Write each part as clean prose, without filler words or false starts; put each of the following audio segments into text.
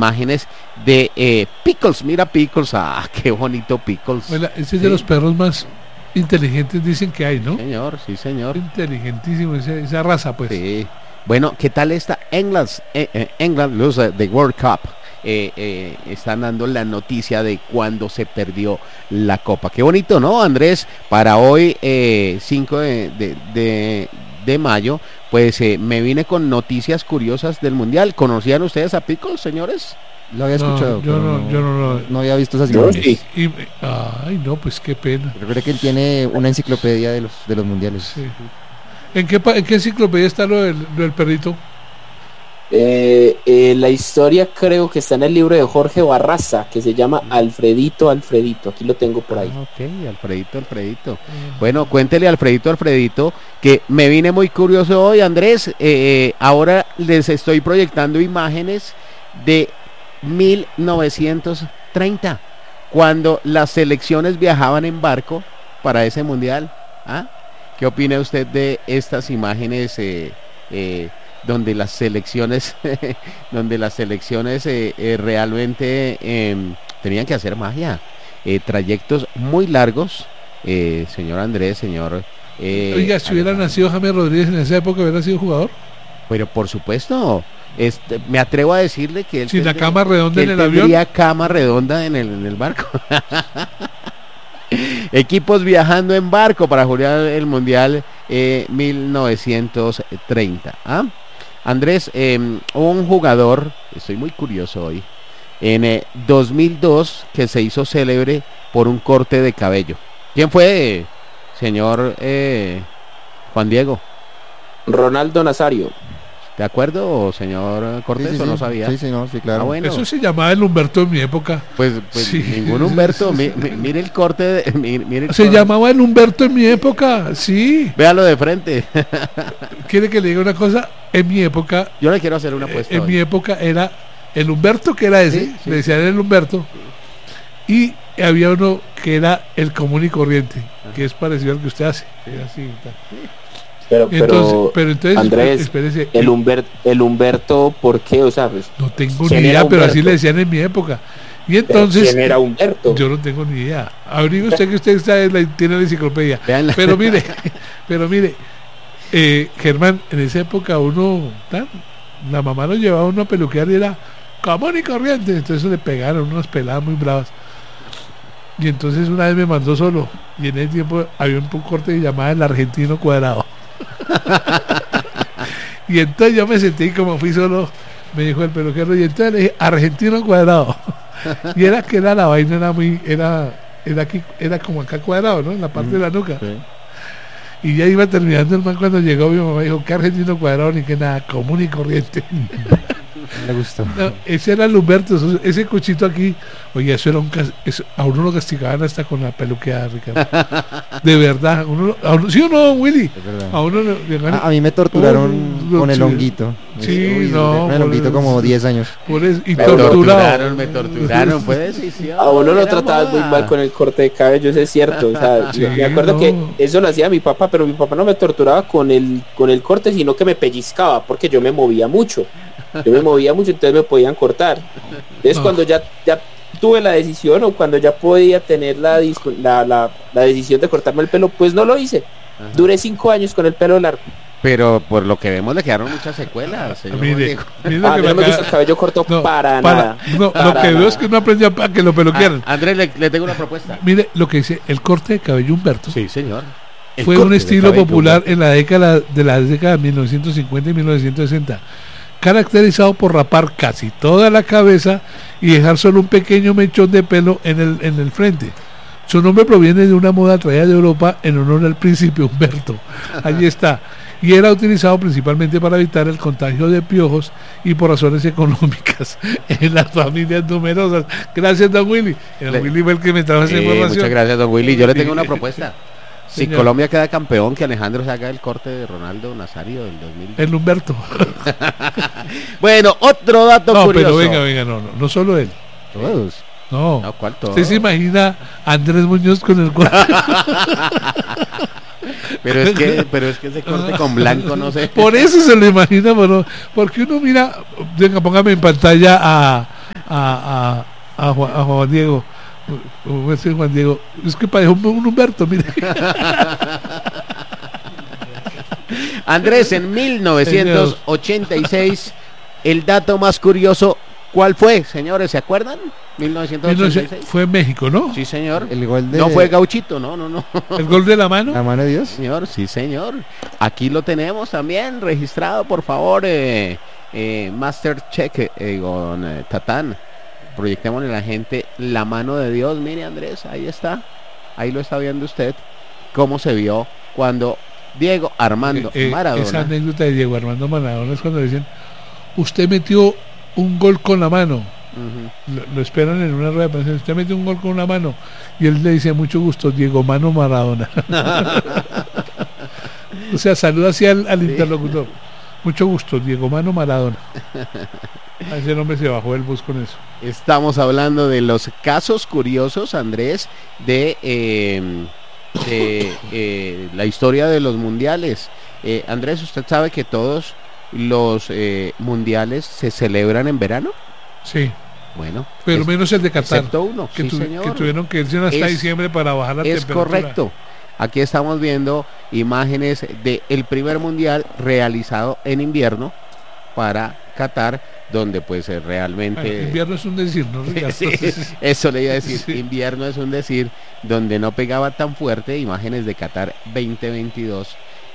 imágenes de Pickles. Mira Pickles, qué bonito Pickles. Bueno, ese es de los perros más inteligentes dicen que hay, ¿no? Señor, sí señor. Inteligentísimo esa raza, pues. Sí. Bueno, ¿qué tal está England lose the World Cup? Están dando la noticia de cuando se perdió la Copa. Qué bonito, ¿no, Andrés? Para hoy, 5 de mayo, pues me vine con noticias curiosas del Mundial. ¿Conocían ustedes a Pickles, señores? Lo había escuchado. Yo no había visto esas imágenes. Sí. Ay, no, pues qué pena. Recuerda que él tiene una enciclopedia de los mundiales. Sí. ¿En qué enciclopedia está lo del perrito? La historia creo que está en el libro de Jorge Barraza, que se llama Alfredito. Aquí lo tengo por ahí. Ok, Alfredito. Bueno, cuéntele Alfredito que me vine muy curioso hoy, Andrés. Ahora les estoy proyectando imágenes de 1930, cuando las selecciones viajaban en barco para ese mundial. ¿Qué opina usted de estas imágenes donde las selecciones realmente tenían que hacer magia, trayectos muy largos, señor Andrés, señor oiga, si hubiera nacido James Rodríguez en esa época, ¿hubiera sido jugador? Pero por supuesto, me atrevo a decirle que él sin la cama redonda en el avión, tendría cama redonda en el barco. Equipos viajando en barco para jugar el Mundial 1930. Andrés, un jugador, estoy muy curioso hoy, en 2002 que se hizo célebre por un corte de cabello. ¿Quién fue, señor Juan Diego? Ronaldo Nazario. ¿De acuerdo, señor Cortés? Sí, ¿O no sabía? Sí, claro. Bueno. Eso se llamaba el Humberto en mi época. Pues sí. Ningún Humberto. Mire el corte. Se llamaba el Humberto en mi época, sí. Véalo de frente. ¿Quiere que le diga una cosa? En mi época. Yo le quiero hacer una apuesta. En mi época era el Humberto, que era ese. Sí. Le decían el Humberto. Y había uno que era el común y corriente, que es parecido al que usted hace. Así, Pero entonces Andrés, espérese, el Humberto, ¿por qué? O sea, pues, no tengo ni idea, pero así le decían en mi época. Y entonces, ¿quién era Humberto? Yo no tengo ni idea. Abriga usted que usted tiene la enciclopedia. Veanla. Pero mire, Germán, en esa época la mamá lo llevaba a uno a peluquear y era común y corriente. Entonces le pegaron unas peladas muy bravas. Y entonces una vez me mandó solo. Y en ese tiempo había un corte de llamada El Argentino Cuadrado. Y entonces yo me sentí, como fui solo, me dijo el peluquero, y entonces le dije Argentino Cuadrado. Y era que la vaina era aquí, era como acá cuadrado, ¿no? En la parte de la nuca. Sí. Y ya iba terminando el man cuando llegó, mi mamá dijo que Argentino Cuadrado ni que nada, común y corriente. Me gustó. No, ese era el Humberto, ese cuchito aquí. Oye, eso era a uno lo castigaban hasta con la peluqueada, Ricardo. De verdad. ¿Sí o no, Willy? A mí me torturaron con el honguito. Sí, con el honguito como 10 años. Me torturaron, fue decisión. A uno lo trataban muy mal con el corte de cabello, eso es cierto. O sea, me acuerdo que eso lo hacía mi papá, pero mi papá no me torturaba con el corte, sino que me pellizcaba, porque yo me movía mucho. Entonces me podían cortar. Entonces cuando ya tuve la decisión, o cuando ya podía tener la decisión de cortarme el pelo, pues no lo hice. Duré 5 años con el pelo largo. Pero por lo que vemos le quedaron muchas secuelas, señor. Mire no me gusta el cabello corto para nada. Lo que veo es que no aprendió a que lo peluquearan. Andrés, le tengo una propuesta. Mire lo que dice, el corte de cabello Humberto. Sí, señor. Fue un estilo popular en la década de 1950 y 1960. Caracterizado por rapar casi toda la cabeza y dejar solo un pequeño mechón de pelo en el frente. Su nombre proviene de una moda traída de Europa en honor al príncipe Humberto. Allí está. Y era utilizado principalmente para evitar el contagio de piojos y por razones económicas en las familias numerosas. Gracias, don Willy. Willy fue el que me trajo esa información. Muchas gracias, don Willy. Yo le tengo una propuesta. Si Colombia queda campeón, que Alejandro se haga el corte de Ronaldo Nazario del 2000. El Humberto. Bueno, otro dato curioso. Pero venga, no solo él. Todos. No. ¿Cuál todos? ¿Usted se imagina a Andrés Muñoz con el corte? pero es que ese corte con blanco, no sé. Por eso se lo imagina, porque uno mira, venga, póngame en pantalla a Juan Diego. ¿Cómo es Juan Diego? Es que parece un Humberto, mire. Andrés, en 1986, el dato más curioso, ¿cuál fue, señores? ¿Se acuerdan? 1986. Fue en México, ¿no? Sí, señor. El gol de... No fue Gauchito, no. ¿El gol de la mano? ¿La mano de Dios? Señor, sí, señor. Aquí lo tenemos también registrado, por favor, Master Check con Tatán. Proyectemos en la gente la mano de Dios. Mire, Andrés, ahí está. Ahí lo está viendo usted. Cómo se vio cuando Diego Armando Maradona. Esa anécdota de Diego Armando Maradona es cuando dicen, usted metió un gol con la mano. Lo esperan en una rueda de prensa, usted metió un gol con una mano. Y él le dice, mucho gusto, Diego Mano Maradona. O sea, saluda así al interlocutor. Mucho gusto, Diego Mano Maradona. A ese hombre se bajó el bus con eso. Estamos hablando de los casos curiosos, Andrés, de la historia de los mundiales. Andrés, ¿usted sabe que todos los mundiales se celebran en verano? Sí. Bueno, pero menos el de Qatar, excepto uno, que tuvieron que irse hasta diciembre para bajar la temperatura. Es correcto. Aquí estamos viendo imágenes del primer mundial realizado en invierno para Qatar, donde pues realmente... invierno es un decir, ¿no? Sí, eso le iba a decir, sí. Invierno es un decir, donde no pegaba tan fuerte. Imágenes de Qatar 2022.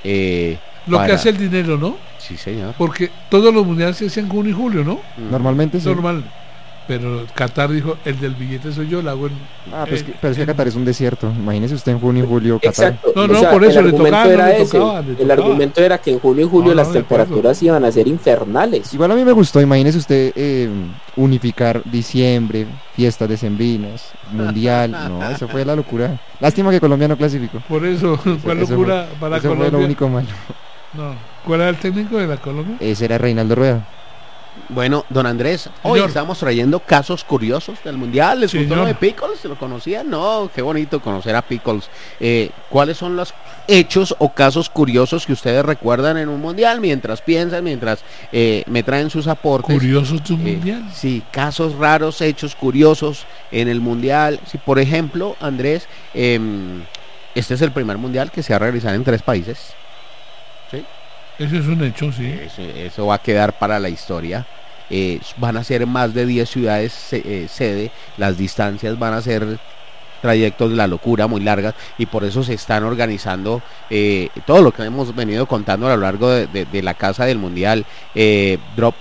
Lo que hace el dinero, ¿no? Sí, señor. Porque todos los mundiales se hacen en junio y julio, ¿no? Normalmente sí. Normal. Pero Qatar dijo, el del billete soy yo, lo hago en... pero es que Qatar es un desierto. Imagínese usted en junio y julio Qatar. Exacto. No, por eso le tocaba. El argumento era que en junio y julio las temperaturas iban a ser infernales. Igual a mí me gustó, imagínese usted unificar diciembre, fiestas decembrinas, mundial. No, eso fue la locura. Lástima que Colombia no clasificó. Por eso, ¿cuál locura para Colombia? Eso fue lo único malo. No. ¿Cuál era el técnico de la Colombia? Ese era Reinaldo Rueda. Bueno, don Andrés, hoy estamos trayendo casos curiosos del mundial. ¿Les gustó lo de Pickles? ¿Lo conocían? No, qué bonito conocer a Pickles. ¿Cuáles son los hechos o casos curiosos que ustedes recuerdan en un mundial? Mientras piensan, mientras me traen sus aportes. ¿Curiosos de un mundial? Sí, casos raros, hechos curiosos en el mundial. Sí, por ejemplo, Andrés, este es el primer mundial que se va a realizar en 3 países. ¿Sí? Eso es un hecho, sí. Eso va a quedar para la historia. Van a ser más de 10 ciudades sede. Las distancias van a ser trayectos de la locura, muy largas, y por eso se están organizando todo lo que hemos venido contando a lo largo de la casa del mundial. Drop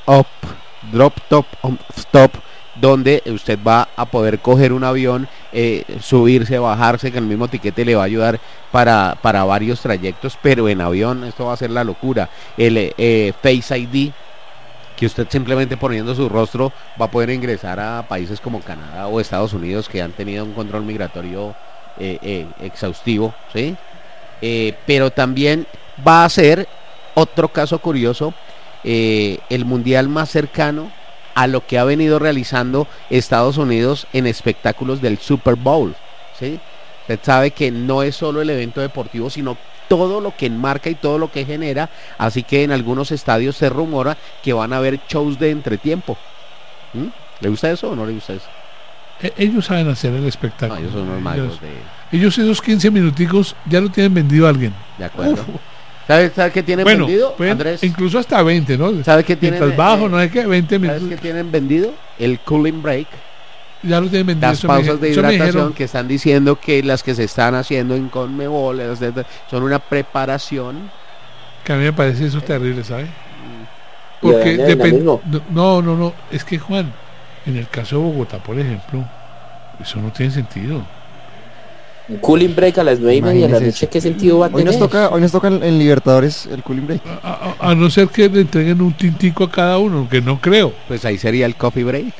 top stop, donde usted va a poder coger un avión, subirse, bajarse, que el mismo tiquete le va a ayudar para varios trayectos, pero en avión esto va a ser la locura. El Face ID, que usted simplemente poniendo su rostro va a poder ingresar a países como Canadá o Estados Unidos, que han tenido un control migratorio exhaustivo, ¿sí? Pero también va a ser otro caso curioso, el mundial más cercano a lo que ha venido realizando Estados Unidos en espectáculos del Super Bowl, ¿sí? Usted sabe que no es solo el evento deportivo, sino todo lo que enmarca y todo lo que genera, así que en algunos estadios se rumora que van a haber shows de entretiempo. ¿Le gusta eso o no le gusta eso? Ellos saben hacer el espectáculo. No, ellos son unos magos ellos esos 15 minuticos ya lo tienen vendido a alguien. De acuerdo. ¿Sabe qué tienen vendido, Andrés? Incluso hasta 20, ¿no? ¿Sabe qué tienen? Mientras bajo, no es que 20 minutos. ¿Sabes qué tienen vendido? El cooling break. Ya lo tienen vendido. Las pausas de hidratación que están diciendo que las que se están haciendo en Conmebol son una preparación. Que a mí me parece eso terrible, ¿sabe? Porque depende. No, es que, Juan, en el caso de Bogotá, por ejemplo, eso no tiene sentido. Un cooling break a las 9:30 de la noche, ¿qué sentido va a tener? Hoy nos toca en Libertadores el cooling break. A no ser que le entreguen un tintico a cada uno, que no creo. Pues ahí sería el coffee break.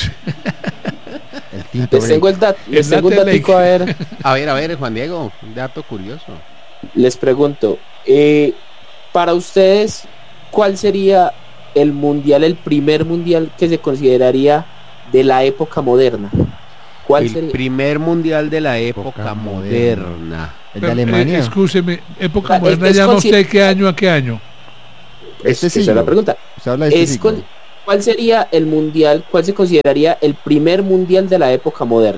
El tinto les tengo un datico, a ver, Juan Diego, un dato curioso. Les pregunto, para ustedes, ¿cuál sería el primer mundial que se consideraría de la época moderna? ¿Cuál sería? Primer mundial de la época moderna. ¿El de Alemania? Escúcheme, época moderna, ¿llama usted qué año a qué año? Esa es la pregunta. Se habla de ¿Cuál sería el mundial, cuál se consideraría el primer mundial de la época moderna?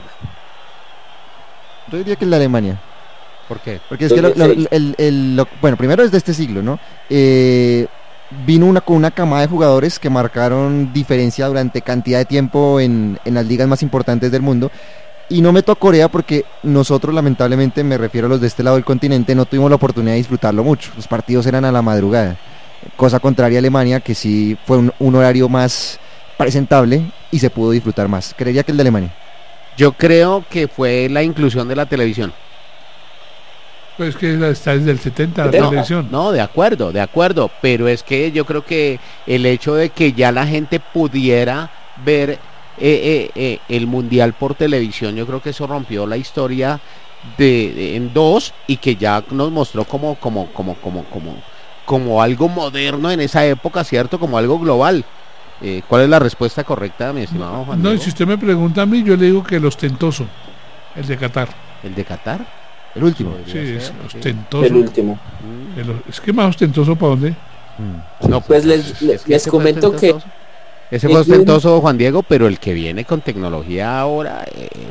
Yo diría que el de Alemania. ¿Por qué? Porque es que bueno, primero es de este siglo, ¿no? Vino con una camada de jugadores que marcaron diferencia durante cantidad de tiempo en las ligas más importantes del mundo. Y no meto a Corea porque nosotros, lamentablemente, me refiero a los de este lado del continente, no tuvimos la oportunidad de disfrutarlo mucho. Los partidos eran a la madrugada. Cosa contraria a Alemania, que sí fue un horario más presentable y se pudo disfrutar más. Creería que el de Alemania. Yo creo que fue la inclusión de la televisión. Pues que está desde el 70 la televisión. No, de acuerdo, pero es que yo creo que el hecho de que ya la gente pudiera ver el mundial por televisión, yo creo que eso rompió la historia en dos, y que ya nos mostró como algo moderno en esa época, ¿cierto? Como algo global. ¿Cuál es la respuesta correcta, mi estimado Juan Diego? No, si usted me pregunta a mí, yo le digo que el ostentoso, el de Qatar. ¿El de Qatar? El último. Sí, es ostentoso. El último. Es que más ostentoso, ¿para dónde? No, pues les comento que ese fue ostentoso, Juan Diego, pero el que viene con tecnología ahora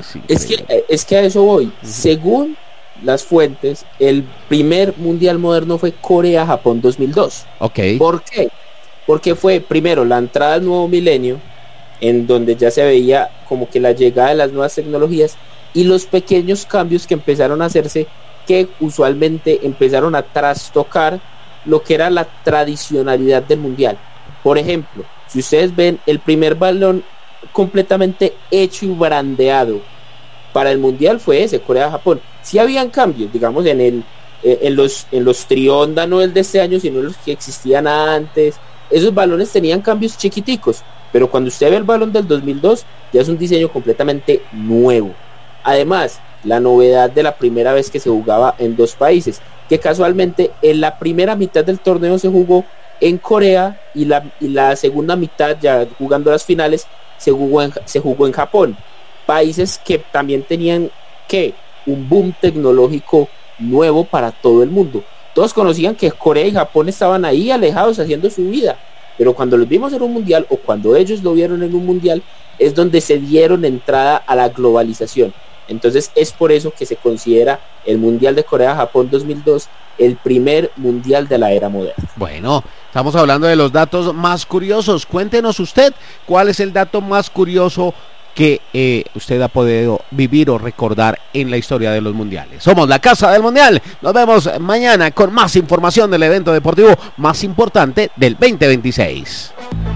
es que a eso voy. Según las fuentes, el primer mundial moderno fue Corea-Japón 2002. Okay. ¿Por qué? Porque fue primero la entrada al nuevo milenio, en donde ya se veía como que la llegada de las nuevas tecnologías y los pequeños cambios que empezaron a hacerse, que usualmente empezaron a trastocar lo que era la tradicionalidad del mundial. Por ejemplo, si ustedes ven el primer balón completamente hecho y brandeado para el mundial fue ese, Corea-Japón. Sí habían cambios, digamos, en los Trionda, no el de este año, sino los que existían antes. Esos balones tenían cambios chiquiticos, pero cuando usted ve el balón del 2002, ya es un diseño completamente nuevo. Además, la novedad de la primera vez que se jugaba en dos países, que casualmente en la primera mitad del torneo se jugó en Corea y la segunda mitad, ya jugando las finales, se jugó en Japón. Países que también tenían un boom tecnológico nuevo para todo el mundo. Todos conocían que Corea y Japón estaban ahí alejados haciendo su vida, pero cuando los vimos en un mundial, o cuando ellos lo vieron en un mundial, es donde se dieron entrada a la globalización. Entonces es por eso que se considera el mundial de Corea-Japón 2002 el primer mundial de la era moderna. Bueno, estamos hablando de los datos más curiosos. Cuéntenos usted cuál es el dato más curioso que usted ha podido vivir o recordar en la historia de los mundiales. Somos la Casa del Mundial. Nos vemos mañana con más información del evento deportivo más importante del 2026.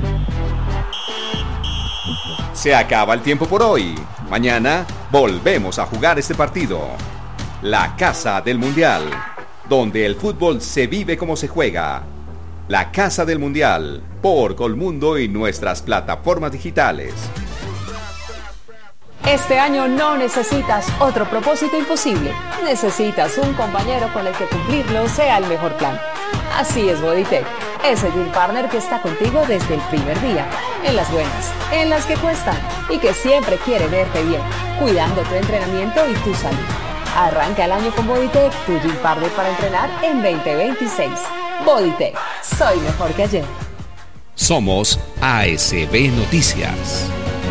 Se acaba el tiempo por hoy. Mañana volvemos a jugar este partido. La Casa del Mundial, donde el fútbol se vive como se juega. La Casa del Mundial, por Colmundo y nuestras plataformas digitales. Este año no necesitas otro propósito imposible. Necesitas un compañero con el que cumplirlo sea el mejor plan. Así es Bodytech, ese deal partner que está contigo desde el primer día, en las buenas, en las que cuestan y que siempre quiere verte bien, cuidando tu entrenamiento y tu salud. Arranca el año con Bodytech, tu deal partner para entrenar en 2026. Bodytech, soy mejor que ayer. Somos ASB Noticias.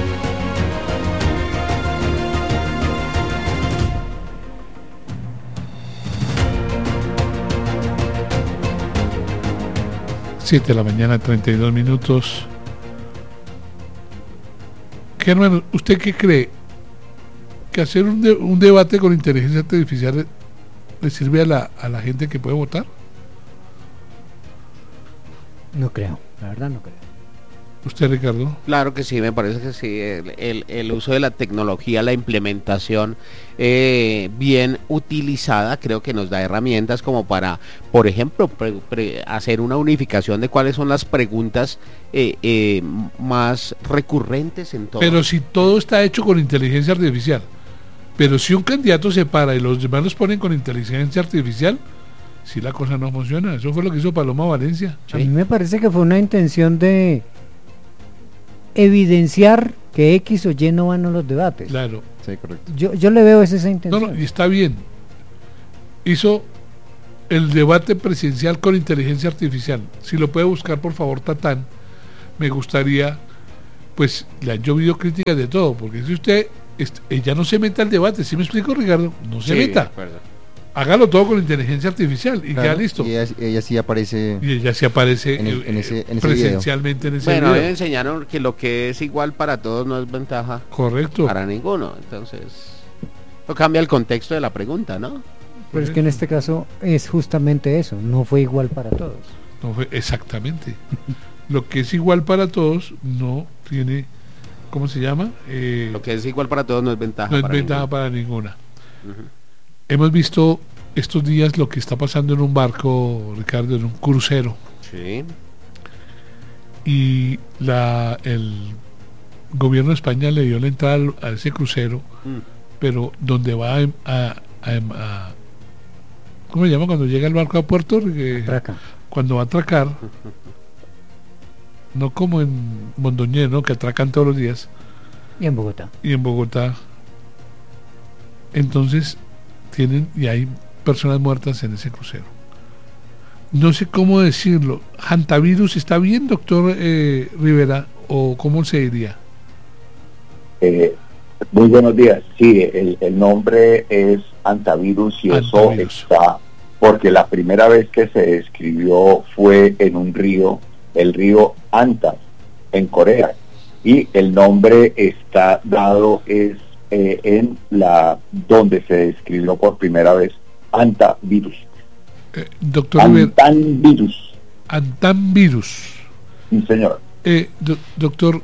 Siete de la mañana, 32 minutos. ¿Qué, hermano, usted qué cree? ¿Que hacer un debate con inteligencia artificial le sirve a la gente que puede votar? No creo, la verdad no creo. ¿Usted, Ricardo? Claro que sí, me parece que sí. El uso de la tecnología, la implementación bien utilizada, creo que nos da herramientas como para, por ejemplo, hacer una unificación de cuáles son las preguntas más recurrentes en todo. Pero si todo está hecho con inteligencia artificial, pero si un candidato se para y los demás los ponen con inteligencia artificial, si la cosa no funciona. Eso fue lo que hizo Paloma Valencia. A mí me parece que fue una intención de evidenciar que X o Y no van a los debates. Claro. Sí, correcto. Yo le veo esa intención. No, y está bien. Hizo el debate presidencial con inteligencia artificial. Si lo puede buscar, por favor, Tatán. me gustaría, pues le han llovido críticas de todo, porque si usted ya no se meta al debate, ¿sí me explico, Ricardo? No se meta. Hágalo todo con inteligencia artificial y queda listo. Y ella sí aparece. Y ella sí aparece en ese presencialmente video. En ese video. Bueno, enseñaron que lo que es igual para todos no es ventaja. Correcto. Para ninguno. Entonces, no cambia el contexto de la pregunta, ¿no? Pero es que en este caso es justamente eso, no fue igual para todos. No fue exactamente. Lo que es igual para todos no tiene, ¿cómo se llama? Lo que es igual para todos no es ventaja. No es ventaja para ninguna. Hemos visto estos días lo que está pasando en un barco, Ricardo, en un crucero. Sí. Y el gobierno de España le dio la entrada a ese crucero, pero donde va a ¿cómo se llama cuando llega el barco a puerto? Cuando va a atracar, no como en Mondoñé, ¿no? Que atracan todos los días. Y en Bogotá. Entonces hay personas muertas en ese crucero. No sé cómo decirlo. ¿Hantavirus está bien, doctor Rivera? ¿O cómo se diría? Muy buenos días. Sí, el nombre es Hantavirus y eso está porque la primera vez que se describió fue en un río, el río Anta, en Corea. Y el nombre está dado en donde se describió por primera vez Hantavirus. Doctor Hantavirus. Hantavirus. Sí, señor. Doctor,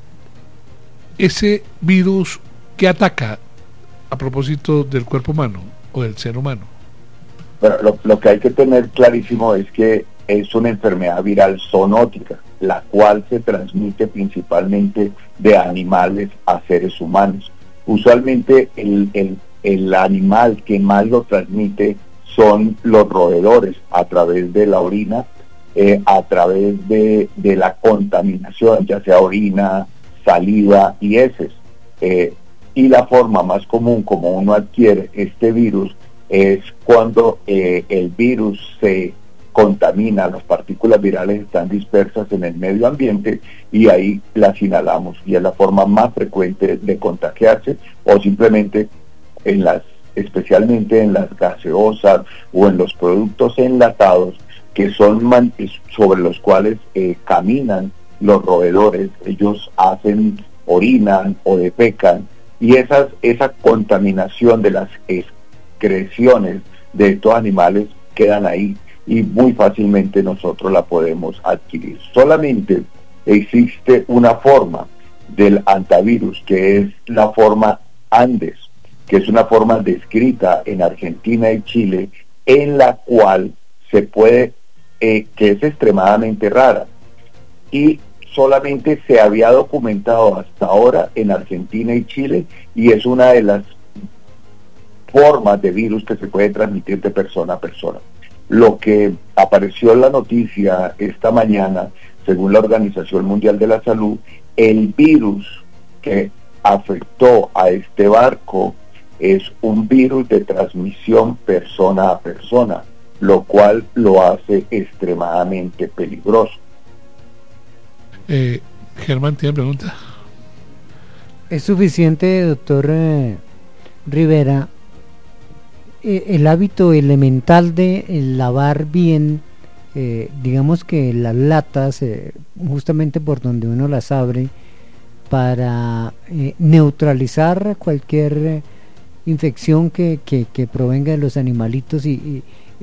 ese virus que ataca a propósito del cuerpo humano o del ser humano. Bueno, lo que hay que tener clarísimo es que es una enfermedad viral zoonótica, la cual se transmite principalmente de animales a seres humanos. Usualmente el animal que más lo transmite son los roedores a través de la orina, a través de la contaminación, ya sea orina, saliva y heces. Y la forma más común como uno adquiere este virus es cuando el virus se contamina, las partículas virales están dispersas en el medio ambiente y ahí las inhalamos, y es la forma más frecuente de contagiarse, o simplemente especialmente en las gaseosas o en los productos enlatados que son sobre los cuales caminan los roedores. Ellos orinan o defecan, y esa contaminación de las excreciones de estos animales quedan ahí y muy fácilmente nosotros la podemos adquirir. Solamente existe una forma del hantavirus, que es la forma Andes, que es una forma descrita en Argentina y Chile, en la cual se puede, que es extremadamente rara, y solamente se había documentado hasta ahora en Argentina y Chile, y es una de las formas de virus que se puede transmitir de persona a persona. Lo que apareció en la noticia esta mañana, según la Organización Mundial de la Salud, el virus que afectó a este barco es un virus de transmisión persona a persona, lo cual lo hace extremadamente peligroso. Germán, ¿tiene pregunta? ¿Es suficiente, doctor Rivera, el hábito elemental de lavar bien, digamos que las latas, justamente por donde uno las abre, para neutralizar cualquier infección que provenga de los animalitos y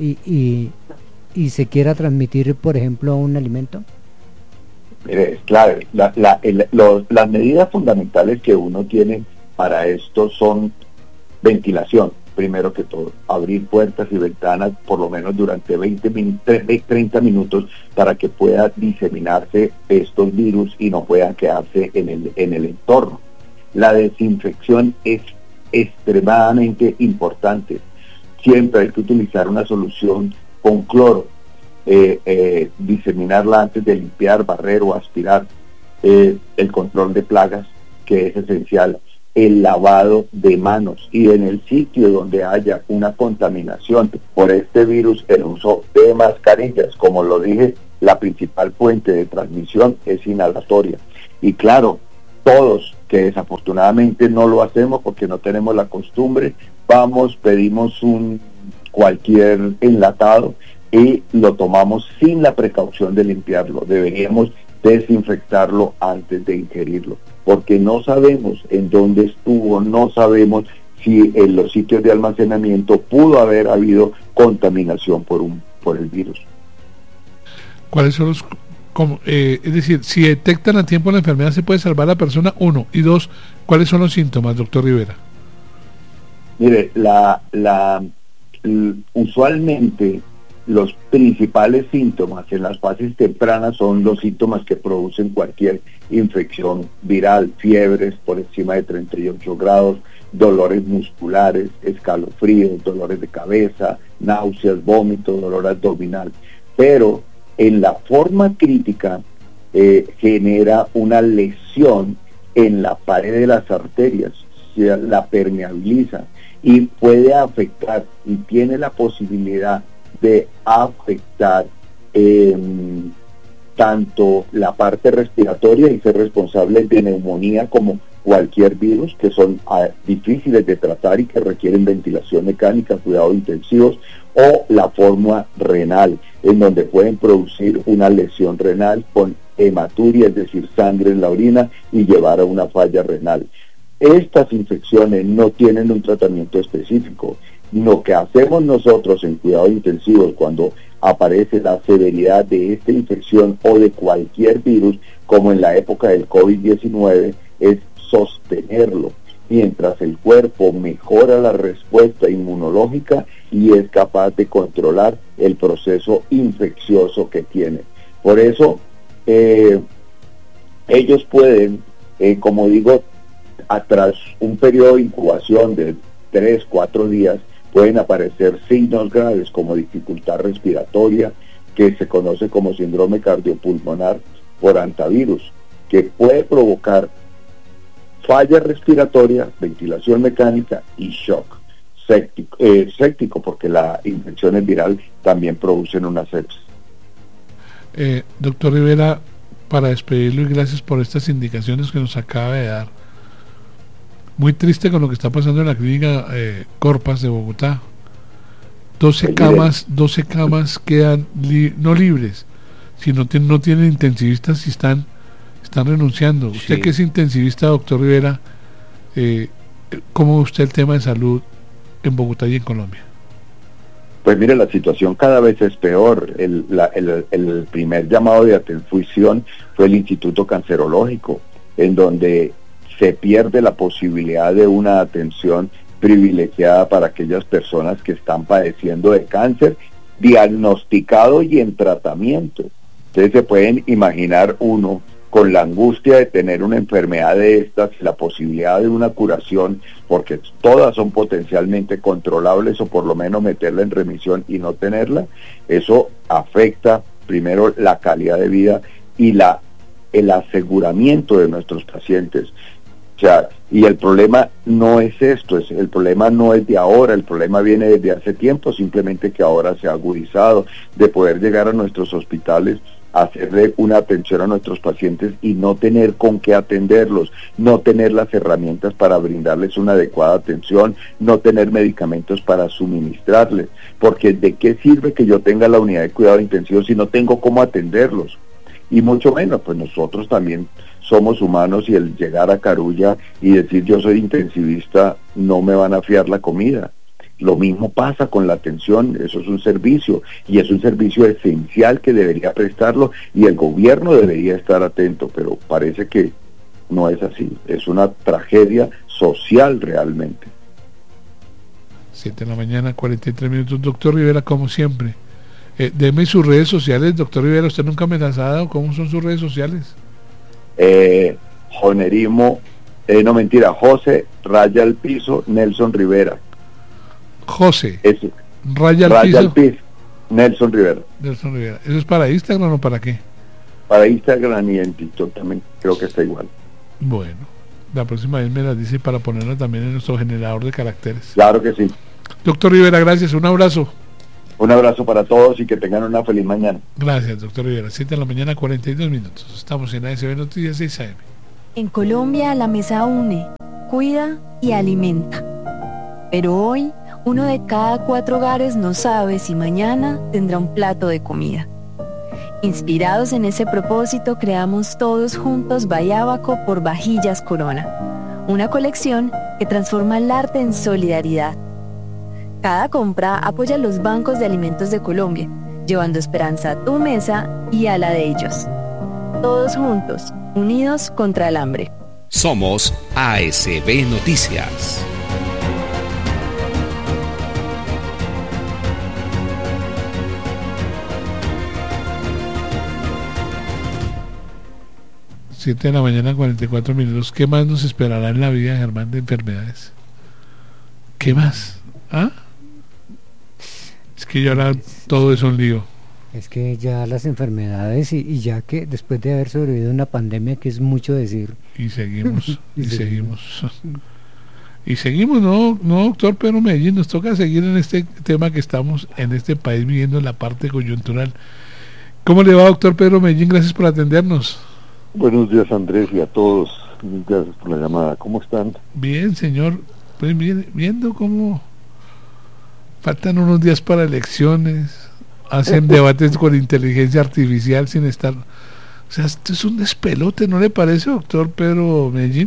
se quiera transmitir, por ejemplo, a un alimento? Mire, es clave. Las medidas fundamentales que uno tiene para esto son ventilación, primero que todo, abrir puertas y ventanas por lo menos durante 30 minutos para que pueda diseminarse estos virus y no puedan quedarse en el entorno. La desinfección es extremadamente importante. Siempre hay que utilizar una solución con cloro, diseminarla antes de limpiar, barrer o aspirar, el control de plagas, que es esencial, el lavado de manos, y en el sitio donde haya una contaminación por este virus, el uso de mascarillas. Como lo dije, la principal fuente de transmisión es inhalatoria. Y claro, todos que desafortunadamente no lo hacemos porque no tenemos la costumbre, pedimos cualquier enlatado y lo tomamos sin la precaución de limpiarlo. Deberíamos desinfectarlo antes de ingerirlo, porque no sabemos en dónde estuvo, no sabemos si en los sitios de almacenamiento pudo haber habido contaminación por el virus. ¿Cuáles son los, es decir, si detectan a tiempo la enfermedad se puede salvar a la persona, 1, y 2, ¿cuáles son los síntomas, doctor Rivera? Mire, usualmente los principales síntomas en las fases tempranas son los síntomas que producen cualquier infección viral: fiebres por encima de 38 grados, dolores musculares, escalofríos, dolores de cabeza, náuseas, vómitos, dolor abdominal. Pero en la forma crítica genera una lesión en la pared de las arterias, la permeabiliza y puede afectar, y tiene la posibilidad de afectar tanto la parte respiratoria y ser responsable de neumonía como cualquier virus, que son difíciles de tratar y que requieren ventilación mecánica, cuidados intensivos, o la forma renal, en donde pueden producir una lesión renal con hematuria, es decir, sangre en la orina, y llevar a una falla renal. Estas infecciones no tienen un tratamiento específico. Lo que hacemos nosotros en cuidados intensivos cuando aparece la severidad de esta infección o de cualquier virus, como en la época del COVID-19, es sostenerlo mientras el cuerpo mejora la respuesta inmunológica y es capaz de controlar el proceso infeccioso que tiene. Por eso ellos pueden, como digo, tras un periodo de incubación de 3-4 días, pueden aparecer signos graves como dificultad respiratoria, que se conoce como síndrome cardiopulmonar por hantavirus, que puede provocar falla respiratoria, ventilación mecánica y shock séptico, porque las infecciones virales también producen una sepsis. Doctor Rivera, para despedirlo y gracias por estas indicaciones que nos acaba de dar. Muy triste con lo que está pasando en la clínica Corpas de Bogotá. 12 camas quedan no libres, sino no tienen intensivistas y están renunciando. Sí. Usted que es intensivista, doctor Rivera, ¿cómo ve usted el tema de salud en Bogotá y en Colombia? Pues mire, la situación cada vez es peor. El primer llamado de atención fue el Instituto Cancerológico, en donde se pierde la posibilidad de una atención privilegiada para aquellas personas que están padeciendo de cáncer, diagnosticado y en tratamiento. Ustedes se pueden imaginar uno con la angustia de tener una enfermedad de estas, la posibilidad de una curación, porque todas son potencialmente controlables, o por lo menos meterla en remisión y no tenerla. Eso afecta primero la calidad de vida y el aseguramiento de nuestros pacientes. O sea, y el problema no es esto, el problema no es de ahora, el problema viene desde hace tiempo, simplemente que ahora se ha agudizado, de poder llegar a nuestros hospitales, hacerle una atención a nuestros pacientes y no tener con qué atenderlos, no tener las herramientas para brindarles una adecuada atención, no tener medicamentos para suministrarles, porque ¿de qué sirve que yo tenga la unidad de cuidado intensivo si no tengo cómo atenderlos? Y mucho menos, pues nosotros también somos humanos, y el llegar a Carulla y decir yo soy intensivista, no me van a fiar la comida. Lo mismo pasa con la atención, eso es un servicio, y es un servicio esencial que debería prestarlo, y el gobierno debería estar atento, pero parece que no es así, es una tragedia social realmente. 7 de la mañana, 43 minutos, doctor Rivera, como siempre. Deme sus redes sociales, doctor Rivera, usted nunca me las ha dado, ¿cómo son sus redes sociales? Jonerismo, no mentira, José, raya al piso, Nelson Rivera. José, eso. raya al piso, Nelson Rivera. Nelson Rivera. ¿Eso es para Instagram o para qué? Para Instagram y en TikTok también creo que está igual. Bueno, la próxima vez me las dice para ponerla también en nuestro generador de caracteres. Claro que sí. Doctor Rivera, gracias, un abrazo. Un abrazo para todos y que tengan una feliz mañana. Gracias, doctor Rivera. 7:42 a.m. Estamos en ASB Noticias 6 AM. En Colombia la mesa une, cuida y alimenta. Pero hoy, 1 de cada 4 hogares no sabe si mañana tendrá un plato de comida. Inspirados en ese propósito, creamos todos juntos Bayábaco por Vajillas Corona, una colección que transforma el arte en solidaridad. Cada compra apoya a los bancos de alimentos de Colombia, llevando esperanza a tu mesa y a la de ellos. Todos juntos, unidos contra el hambre. Somos ASB Noticias. Siete de la mañana, 44 minutos. ¿Qué más nos esperará en la vida, Germán, de enfermedades? ¿Qué más? ¿Ah? Es que ya ahora todo es un lío. Es que ya las enfermedades y ya que después de haber sobrevivido una pandemia, que es mucho decir. Y seguimos, y seguimos. Y seguimos, no, doctor Pedro Medellín, nos toca seguir en este tema que estamos en este país viviendo en la parte coyuntural. ¿Cómo le va, doctor Pedro Medellín? Gracias por atendernos. Buenos días, Andrés, y a todos. Gracias por la llamada. ¿Cómo están? Bien, señor. Pues bien, viendo cómo faltan unos días para elecciones, hacen debates con inteligencia artificial sin estar... O sea, esto es un despelote, ¿no le parece, doctor Pedro Medellín?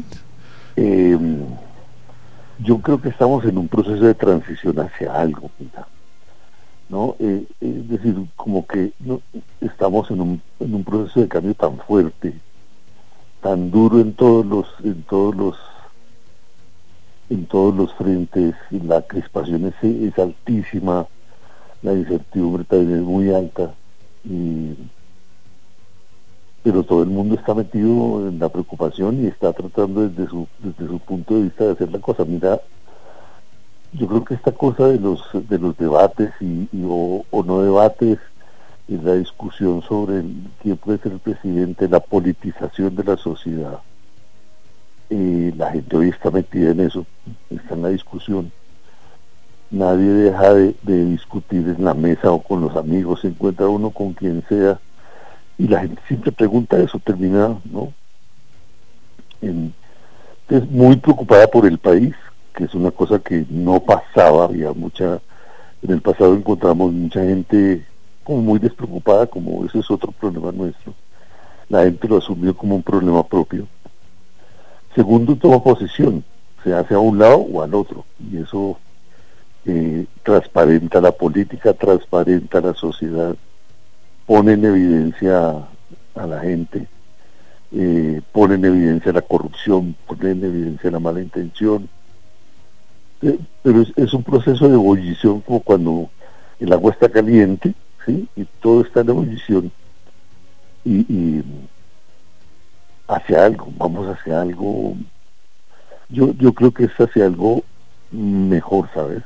Yo creo que estamos en un proceso de transición hacia algo, mira, ¿no? Es decir, como que no, estamos en un proceso de cambio tan fuerte, tan duro en todos los frentes, y la crispación es altísima, la incertidumbre también es muy alta, pero todo el mundo está metido en la preocupación y está tratando desde su punto de vista de hacer la cosa. Mira, yo creo que esta cosa de los debates o no debates, es la discusión sobre quién puede ser el presidente, la politización de la sociedad. La gente hoy está metida en eso, está en la discusión. Nadie deja de discutir en la mesa o con los amigos, se encuentra uno con quien sea, y la gente siempre pregunta eso, termina, ¿no? Es muy preocupada por el país, que es una cosa que no pasaba, en el pasado encontramos mucha gente como muy despreocupada, como ese es otro problema nuestro. La gente lo asumió como un problema propio. Segundo, toma posición, se hace a un lado o al otro, y eso transparenta la política, transparenta la sociedad, pone en evidencia a la gente, pone en evidencia la corrupción, pone en evidencia la mala intención, pero es un proceso de ebullición, como cuando el agua está caliente, ¿sí? Y todo está en ebullición, y hacia algo, vamos hacia algo. Yo creo que es hacia algo mejor, ¿sabes?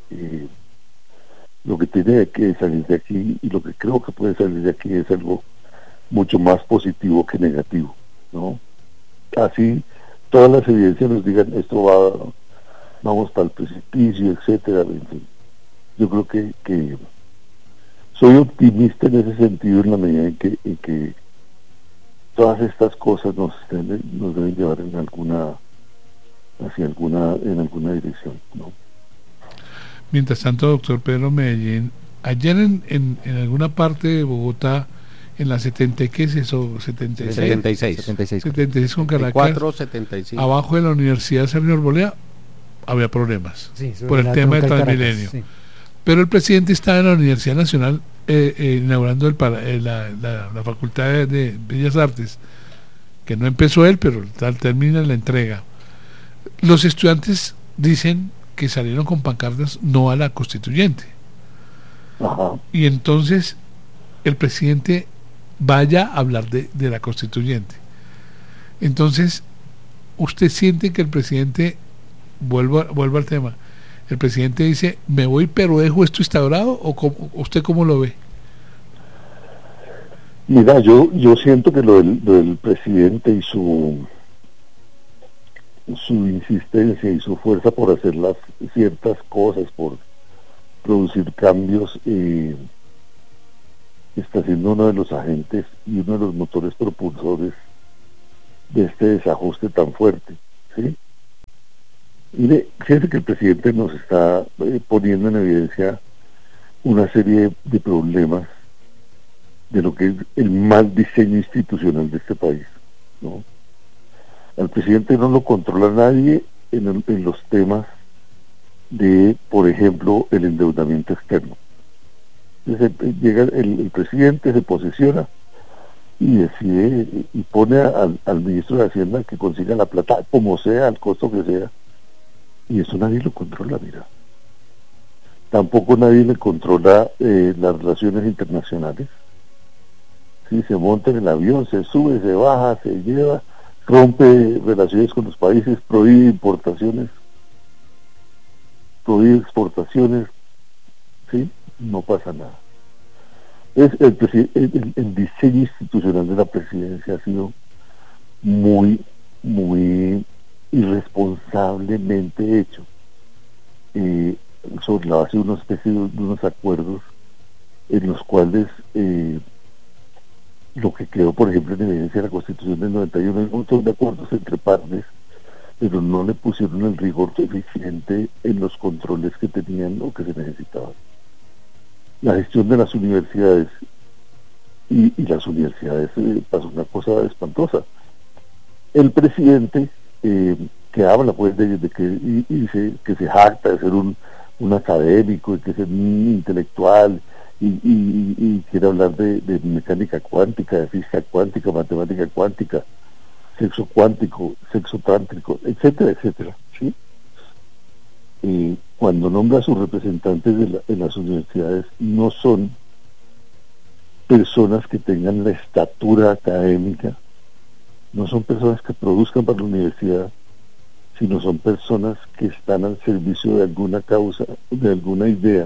Lo que tiene que salir de aquí, y lo que creo que puede salir de aquí, es algo mucho más positivo que negativo, ¿no? Así todas las evidencias nos digan vamos para el precipicio, etcétera, en fin. Yo creo que soy optimista en ese sentido, en la medida en que todas estas cosas nos deben llevar en alguna dirección, ¿no? Mientras tanto, doctor Pedro Medellín, ayer en alguna parte de Bogotá, en la 70, ¿qué es eso? 76 con Caracas, 476. Abajo de la Universidad Sergio Arboleda había problemas, sí, por el tema del Transmilenio. Sí. Pero el presidente estaba en la Universidad Nacional inaugurando la Facultad de Bellas Artes, que no empezó él, pero termina la entrega. Los estudiantes dicen que salieron con pancartas no a la constituyente. Ajá. Y entonces el presidente vaya a hablar de la constituyente. Entonces, ¿usted siente que el presidente, vuelvo al tema, el presidente dice, me voy pero dejo esto instaurado, o usted cómo lo ve? Mira, yo siento que lo del presidente y su insistencia y su fuerza por hacer ciertas cosas, por producir cambios, está siendo uno de los agentes y uno de los motores propulsores de este desajuste tan fuerte, ¿sí? Mire, fíjese que el presidente nos está poniendo en evidencia una serie de problemas de lo que es el mal diseño institucional de este país, ¿no? Al presidente no lo controla nadie en los temas de, por ejemplo, el endeudamiento externo. Entonces, llega el presidente, se posiciona y decide y pone al ministro de Hacienda que consiga la plata como sea, al costo que sea, y eso nadie lo controla, mira. Tampoco nadie le controla las relaciones internacionales. Sí, se monta en el avión, se sube, se baja, se lleva, rompe relaciones con los países, prohíbe importaciones, prohíbe exportaciones, ¿sí? No pasa nada. El diseño institucional de la presidencia ha sido muy irresponsablemente hecho, sobre la base de una especie de unos acuerdos en los cuales lo que quedó, por ejemplo, en evidencia de la Constitución del 91, hay un montón de acuerdos entre partes, pero no le pusieron el rigor suficiente en los controles que tenían o que se necesitaban. La gestión de las universidades, y las universidades pasó una cosa espantosa. El presidente, que habla pues de que dice que se jacta de ser un académico y que es un intelectual, y quiere hablar de mecánica cuántica, de física cuántica, matemática cuántica, sexo cuántico, sexo tántrico, etcétera, etcétera, ¿sí? Cuando nombra a sus representantes en las universidades, no son personas que tengan la estatura académica, no son personas que produzcan para la universidad, sino son personas que están al servicio de alguna causa, de alguna idea,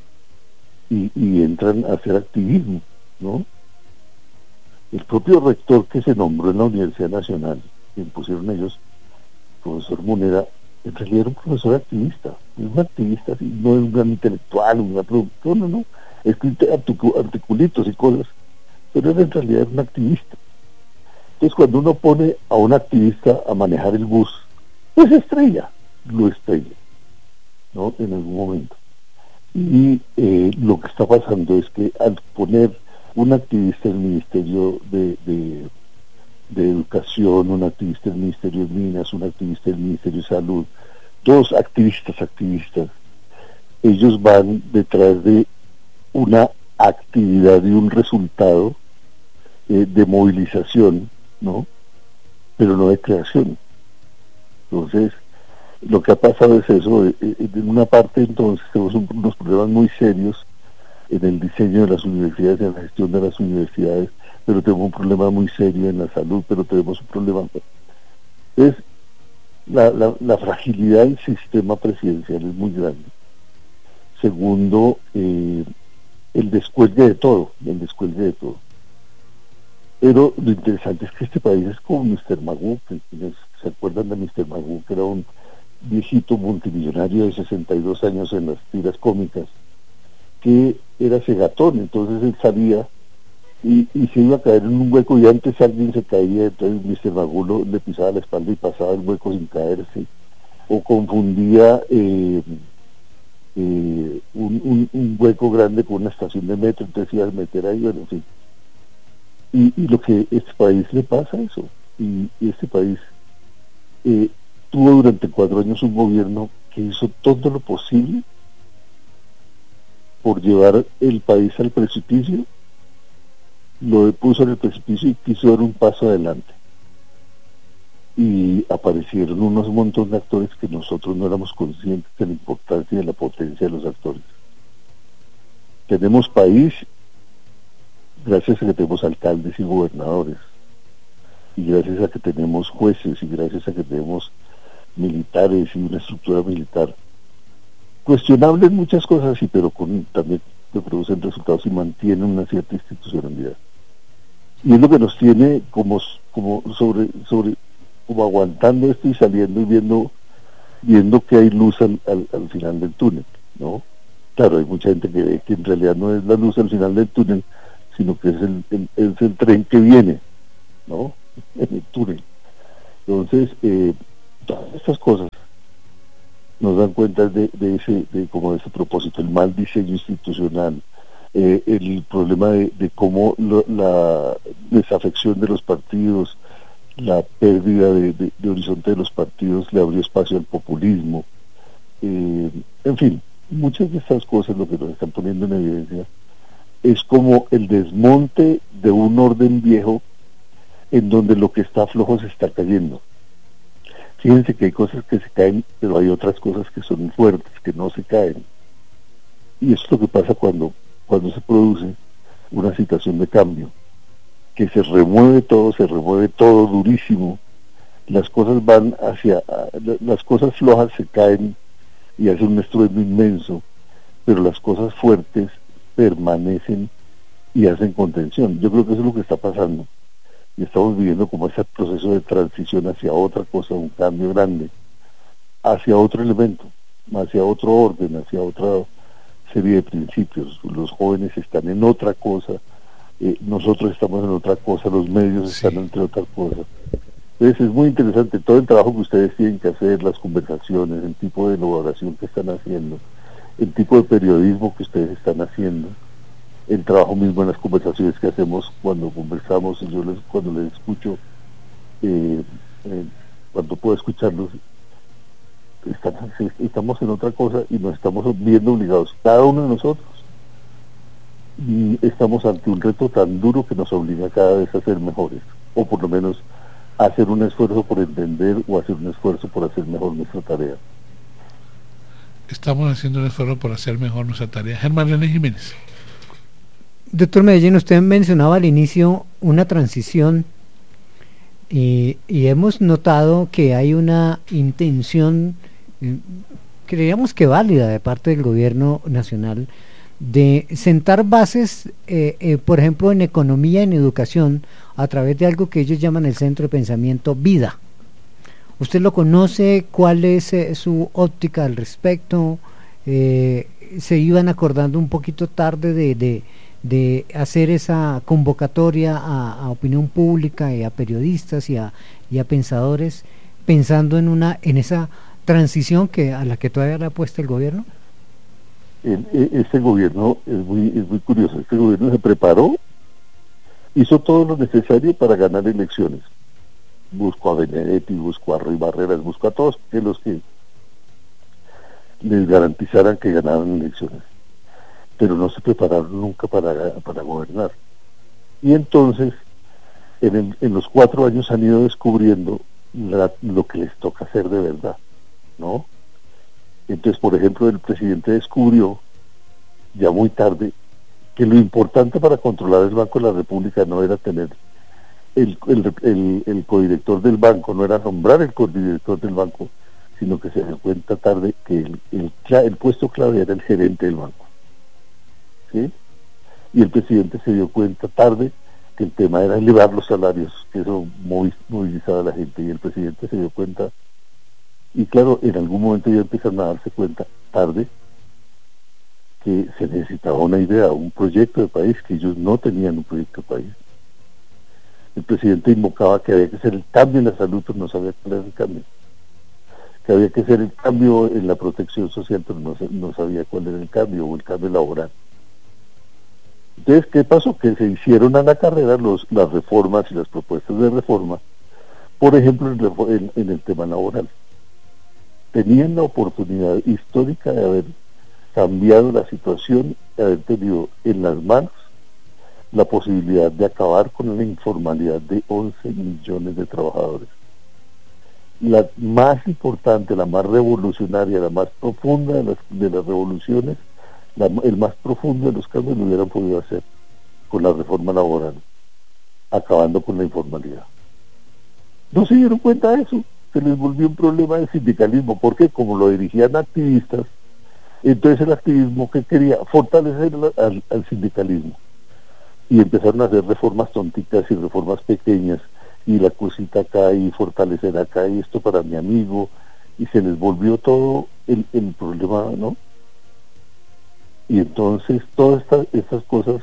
y entran a hacer activismo, ¿no? El propio rector que se nombró en la Universidad Nacional, que impusieron ellos, profesor Moneda, en realidad era un profesor activista, no es un activista, no es un gran intelectual, un gran productor, no, escribe articulitos y cosas, pero él en realidad era un activista. Entonces cuando uno pone a un activista a manejar el bus, pues lo estrella, ¿no? En algún momento. Y lo que está pasando es que al poner un activista en el Ministerio de Educación, un activista en el Ministerio de Minas, un activista en el Ministerio de Salud, dos activistas, ellos van detrás de una actividad y un resultado de movilización, ¿no? Pero no de creación. Entonces, lo que ha pasado es eso, en una parte entonces tenemos unos problemas muy serios en el diseño de las universidades, en la gestión de las universidades, pero tenemos un problema muy serio en la salud, pero tenemos un problema. Es la fragilidad del sistema presidencial es muy grande. Segundo, el descuelgue de todo. Pero lo interesante es que este país es como Mr. Magoo, que se acuerdan de Mr. Magoo, que era un viejito multimillonario de 62 años en las tiras cómicas, que era cegatón, entonces él salía y se iba a caer en un hueco y antes alguien se caía, entonces Mr. Magoo le pisaba la espalda y pasaba el hueco sin caerse, o confundía un hueco grande con una estación de metro, entonces iba a meter ahí, bueno, en fin. Y lo que a este país le pasa eso, y este país tuvo durante 4 años un gobierno que hizo todo lo posible por llevar el país al precipicio, lo puso en el precipicio y quiso dar un paso adelante. Y aparecieron unos montón de actores que nosotros no éramos conscientes de la importancia y de la potencia de los actores. Tenemos país gracias a que tenemos alcaldes y gobernadores, y gracias a que tenemos jueces, y gracias a que tenemos militares y una estructura militar cuestionable en muchas cosas, sí, pero también que producen resultados y mantienen una cierta institucionalidad. Y es lo que nos tiene como aguantando esto y saliendo y viendo que hay luz al final del túnel, ¿no? claro, hay mucha gente que ve que en realidad no es la luz al final del túnel, sino que es el tren que viene, ¿no? En el túnel. Entonces, todas estas cosas nos dan cuenta de ese propósito, el mal diseño institucional, el problema de cómo la desafección de los partidos, la pérdida de horizonte de los partidos le abrió espacio al populismo, en fin, muchas de estas cosas lo que nos están poniendo en evidencia es como el desmonte de un orden viejo en donde lo que está flojo se está cayendo. Fíjense que hay cosas que se caen, pero hay otras cosas que son fuertes, que no se caen. Y eso es lo que pasa cuando se produce una situación de cambio, que se remueve todo durísimo, las cosas van las cosas flojas se caen y hacen un estruendo inmenso, pero las cosas fuertes permanecen y hacen contención. Yo creo que eso es lo que está pasando. Y estamos viviendo como ese proceso de transición hacia otra cosa, un cambio grande, hacia otro elemento, hacia otro orden, hacia otra serie de principios. Los jóvenes están en otra cosa, nosotros estamos en otra cosa, los medios están entre otra cosa. Entonces es muy interesante todo el trabajo que ustedes tienen que hacer, las conversaciones, el tipo de elaboración que están haciendo, el tipo de periodismo que ustedes están haciendo, el trabajo mismo en las conversaciones que hacemos cuando conversamos, y yo cuando les escucho, cuando puedo escucharlos, estamos en otra cosa y nos estamos viendo obligados, cada uno de nosotros, y estamos ante un reto tan duro que nos obliga cada vez a ser mejores, o por lo menos a hacer un esfuerzo por entender o hacer un esfuerzo por hacer mejor nuestra tarea. Estamos haciendo un esfuerzo por hacer mejor nuestra tarea. Germán René Jiménez. Doctor Medellín, usted mencionaba al inicio una transición y hemos notado que hay una intención, creíamos que válida de parte del gobierno nacional, de sentar bases, por ejemplo, en economía, en educación, a través de algo que ellos llaman el Centro de Pensamiento Vida. ¿Usted lo conoce? ¿Cuál es su óptica al respecto? Se iban acordando un poquito tarde de hacer esa convocatoria a opinión pública y a periodistas y a pensadores, pensando en esa transición a la que todavía le apuesta el gobierno. Este gobierno es muy curioso. Este gobierno se preparó, hizo todo lo necesario para ganar elecciones. Buscó a Benedetti, buscó a Roy Barreras, buscó a todos los que les garantizaran que ganaran elecciones, pero no se prepararon nunca para gobernar. Y entonces, en los 4 años han ido descubriendo lo que les toca hacer de verdad, ¿no? Entonces, por ejemplo, el presidente descubrió, ya muy tarde, que lo importante para controlar el Banco de la República no era tener el codirector del banco, no era nombrar el codirector del banco, sino que se dio cuenta tarde que el puesto clave era el gerente del banco. ¿Sí? Y el presidente se dio cuenta tarde que el tema era elevar los salarios, que eso movilizaba a la gente, y el presidente se dio cuenta, y claro, en algún momento ya empezaron a darse cuenta tarde que se necesitaba una idea, un proyecto de país, que ellos no tenían un proyecto de país. El presidente invocaba que había que hacer el cambio en la salud, pero no sabía cuál era el cambio, que había que hacer el cambio en la protección social, pero no sabía cuál era el cambio, o el cambio laboral. Entonces, ¿qué pasó? Que se hicieron a la carrera las reformas y las propuestas de reforma, por ejemplo, en el tema laboral. Tenían la oportunidad histórica de haber cambiado la situación, de haber tenido en las manos la posibilidad de acabar con la informalidad de 11 millones de trabajadores. La más importante, la más revolucionaria, la más profunda de las revoluciones, el más profundo de los cambios lo hubieran podido hacer con la reforma laboral, acabando con la informalidad. No se dieron cuenta de eso, se les volvió un problema de sindicalismo, porque como lo dirigían activistas, entonces el activismo que quería fortalecer al sindicalismo, y empezaron a hacer reformas tontitas y reformas pequeñas, y la cosita acá y fortalecer acá y esto para mi amigo, y se les volvió todo el problema, ¿no? Y entonces todas estas cosas,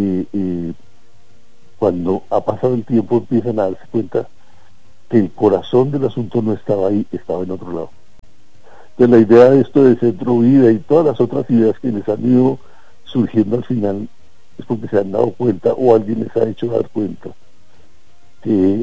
cuando ha pasado el tiempo, empiezan a darse cuenta que el corazón del asunto no estaba ahí, estaba en otro lado. Entonces la idea de esto de Centro Vida y todas las otras ideas que les han ido surgiendo al final es porque se han dado cuenta, o alguien les ha hecho dar cuenta, que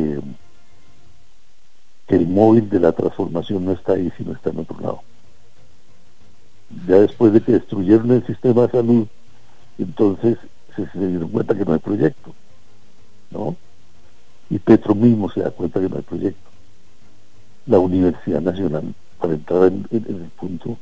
el móvil de la transformación no está ahí, sino está en otro lado. Ya después de que destruyeron el sistema de salud, entonces se dieron cuenta que no hay proyecto, ¿no? Y Petro mismo se da cuenta que no hay proyecto. La Universidad Nacional, para entrar en el punto,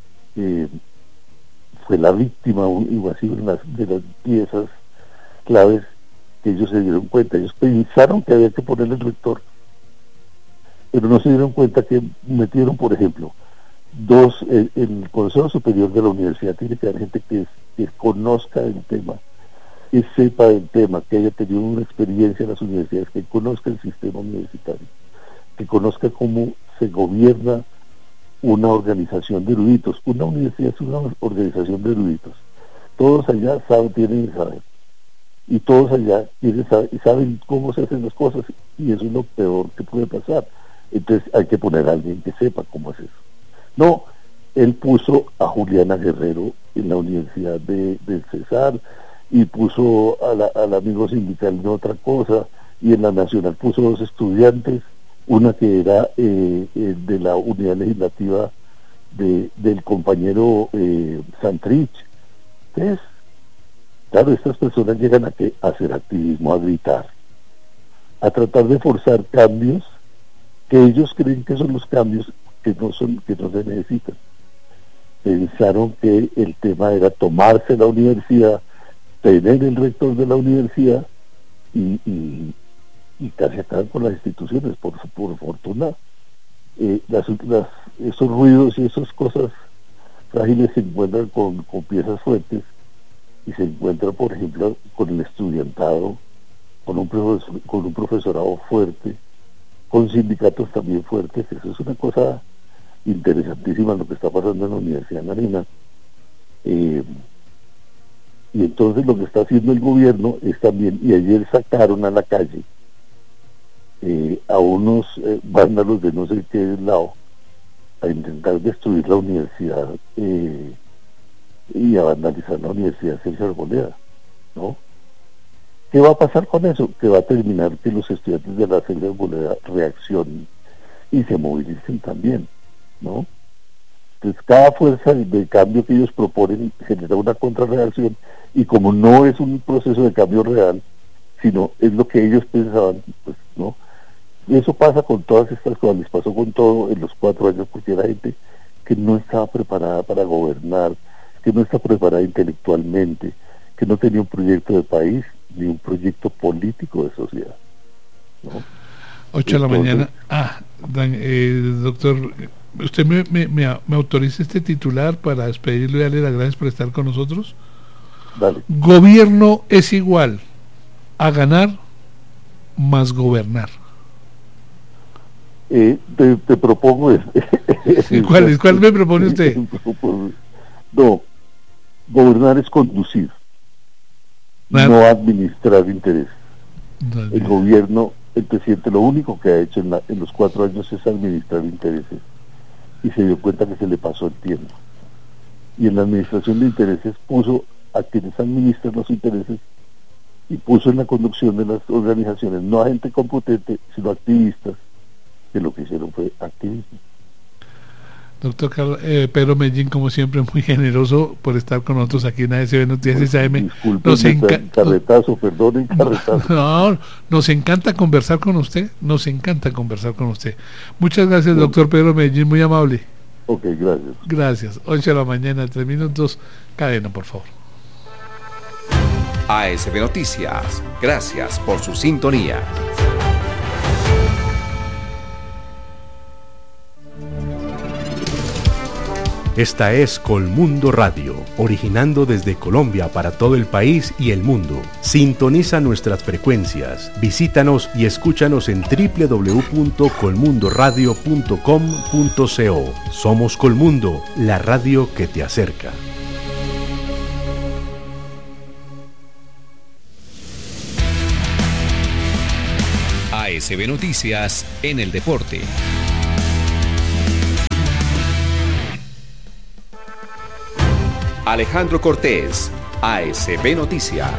fue la víctima, y así de las piezas claves que ellos se dieron cuenta. Ellos pensaron que había que poner el rector, pero no se dieron cuenta que metieron, por ejemplo, el Consejo Superior de la Universidad tiene que haber gente que conozca el tema, que sepa del tema, que haya tenido una experiencia en las universidades, que conozca el sistema universitario, que conozca cómo se gobierna una organización de eruditos. Una universidad es una organización de eruditos. Todos allá tienen que saber, y todos allá saben cómo se hacen las cosas, y eso es lo peor que puede pasar. Entonces hay que poner a alguien que sepa cómo es eso. No, él puso a Juliana Guerrero en la Universidad del Cesar, y puso al amigo sindical en otra cosa, y en la Nacional puso 2 estudiantes, una que era de la unidad legislativa del compañero Santrich. Entonces, claro, estas personas llegan a hacer activismo, a gritar, a tratar de forzar cambios que ellos creen que son los cambios que no se necesitan. Pensaron que el tema era tomarse la universidad, tener el rector de la universidad y casi acaban con las instituciones, por fortuna. Esos ruidos y esas cosas frágiles se encuentran con piezas fuertes, y se encuentran, por ejemplo, con el estudiantado, con un profesorado fuerte, con sindicatos también fuertes. Eso es una cosa interesantísima lo que está pasando en la Universidad Marina. Y entonces lo que está haciendo el gobierno es también, y ayer sacaron a la calle a unos vándalos de no sé qué lado a intentar destruir la universidad y a vandalizar la Universidad Sergio Arboleda, ¿no? ¿Qué va a pasar con eso? Que va a terminar que los estudiantes de la Sergio Arboleda reaccionen y se movilicen también, ¿no? Entonces cada fuerza de cambio que ellos proponen genera una contrarreacción, y como no es un proceso de cambio real, sino es lo que ellos pensaban, pues no. Eso pasa con todas estas cosas, les pasó con todo en los 4 años, porque era gente que no estaba preparada para gobernar, que no está preparada intelectualmente, que no tenía un proyecto de país ni un proyecto político de sociedad, ¿no? 8 de la mañana. Doctor, ¿usted me autoriza este titular para despedirlo y darle las gracias por estar con nosotros? Dale. Gobierno es igual a ganar más gobernar. Te propongo ¿Cuál me propone usted? No, gobernar es conducir, no administrar intereses. El gobierno, el presidente, lo único que ha hecho en los 4 años es administrar intereses, y se dio cuenta que se le pasó el tiempo. Y en la administración de intereses puso a quienes administran los intereses, y puso en la conducción de las organizaciones no a gente competente, sino activistas, que lo que hicieron fue activismo. Doctor Pedro Medellín, como siempre, muy generoso por estar con nosotros aquí en ASB Noticias AM. Nos carretazo, perdonen, carretazo. No, nos encanta conversar con usted, Muchas gracias, doctor Pedro Medellín, muy amable. Ok, gracias. Gracias. 8 de la mañana, 3 minutos. Cadena, por favor. ASB Noticias, gracias por su sintonía. Esta es Colmundo Radio, originando desde Colombia para todo el país y el mundo. Sintoniza nuestras frecuencias, visítanos y escúchanos en www.colmundoradio.com.co. Somos Colmundo, la radio que te acerca. ASB Noticias en el deporte. Alejandro Cortés, ASB Noticias.